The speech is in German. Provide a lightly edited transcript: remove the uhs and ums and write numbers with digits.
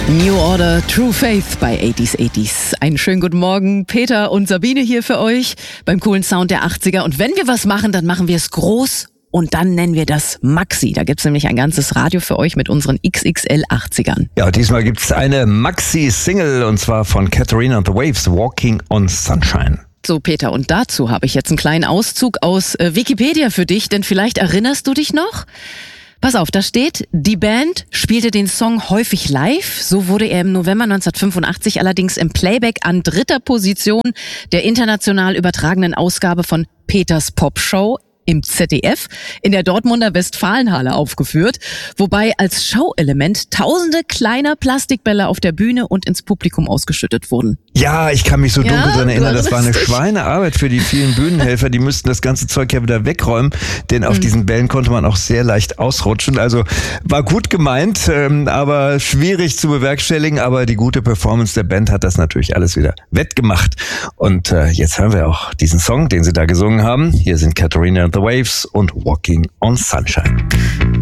New Order, True Faith bei 80s. Einen schönen guten Morgen, Peter und Sabine hier für euch beim coolen Sound der 80er. Und wenn wir was machen, dann machen wir es groß und dann nennen wir das Maxi. Da gibt's nämlich ein ganzes Radio für euch mit unseren XXL 80ern. Ja, diesmal gibt's eine Maxi-Single und zwar von Katharina and the Waves, Walking on Sunshine. So, Peter, und dazu habe ich jetzt einen kleinen Auszug aus Wikipedia für dich, denn vielleicht erinnerst du dich noch? Pass auf, da steht, die Band spielte den Song häufig live. So wurde er im November 1985 allerdings im Playback an 3. Position der international übertragenen Ausgabe von Peters Popshow im ZDF in der Dortmunder Westfalenhalle aufgeführt, wobei als Showelement tausende kleiner Plastikbälle auf der Bühne und ins Publikum ausgeschüttet wurden. Ja, ich kann mich so dunkel daran erinnern, das war eine Schweinearbeit für die vielen Bühnenhelfer, die müssten das ganze Zeug ja wieder wegräumen, denn auf diesen Bällen konnte man auch sehr leicht ausrutschen, also war gut gemeint, aber schwierig zu bewerkstelligen, aber die gute Performance der Band hat das natürlich alles wieder wettgemacht und jetzt hören wir auch diesen Song, den sie da gesungen haben. Hier sind Katharina and the Waves und Walking on Sunshine.